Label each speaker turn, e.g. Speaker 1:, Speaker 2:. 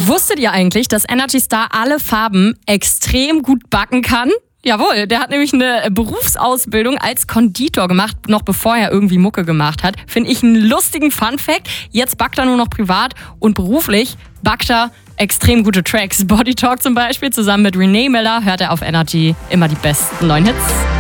Speaker 1: Wusstet ihr eigentlich, dass Energy Star alle Farben extrem gut backen kann? Jawohl, der hat nämlich eine Berufsausbildung als Konditor gemacht, noch bevor er irgendwie Mucke gemacht hat. Finde ich einen lustigen Funfact. Jetzt backt er nur noch privat und beruflich backt er extrem gute Tracks. Body Talk zum Beispiel, zusammen mit Renee Miller hört er auf Energy immer die besten neuen Hits.